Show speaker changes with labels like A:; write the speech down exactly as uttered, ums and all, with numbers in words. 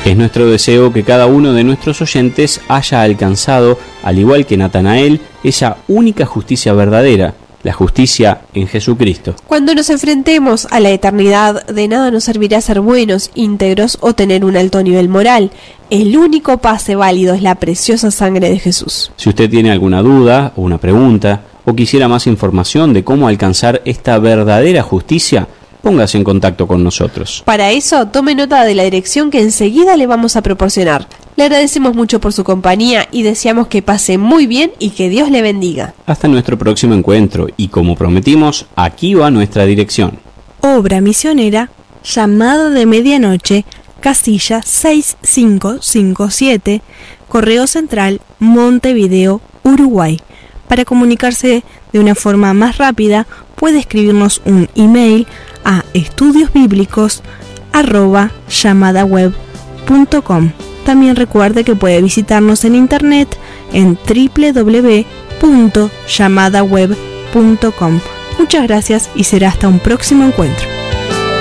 A: Es nuestro deseo que cada uno de nuestros oyentes haya alcanzado, al igual que Natanael, esa única justicia verdadera, la justicia en Jesucristo.
B: Cuando nos enfrentemos a la eternidad, de nada nos servirá ser buenos, íntegros o tener un alto nivel moral. El único pase válido es la preciosa sangre de Jesús.
A: Si usted tiene alguna duda o una pregunta, o quisiera más información de cómo alcanzar esta verdadera justicia, póngase en contacto con nosotros.
B: Para eso, tome nota de la dirección que enseguida le vamos a proporcionar. Le agradecemos mucho por su compañía y deseamos que pase muy bien y que Dios le bendiga.
A: Hasta nuestro próximo encuentro y como prometimos, aquí va nuestra dirección.
C: Obra misionera, Llamada de Medianoche, casilla seis cinco cinco siete, Correo Central, Montevideo, Uruguay. Para comunicarse de una forma más rápida, puede escribirnos un email a estudiosbiblicos arroba llamadaweb punto com. También recuerde que puede visitarnos en internet en doble u doble u doble u punto llamadaweb punto com. Muchas gracias y será hasta un próximo encuentro.